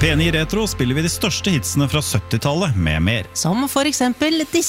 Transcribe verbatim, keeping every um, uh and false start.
P ni Retro spiller vi de største hitsene fra syttitallet med mer. Som for eksempel disse